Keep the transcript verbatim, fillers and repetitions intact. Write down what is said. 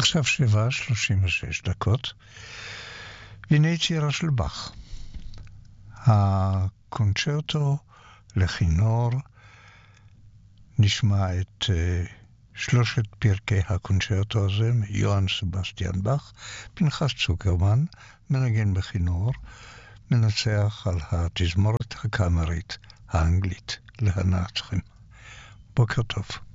עכשיו שבע, שלושים ושש דקות, והנה יצירה של באך. הקונצ'רטו לכינור, נשמע את uh, שלושת פרקי הקונצ'רטו הזה, יוהאן סבסטיאן באך, פנחס צוקרמן, מנגן בכינור, מנצח על התזמורת הקאמרית האנגלית להנאתכם. בוקר טוב.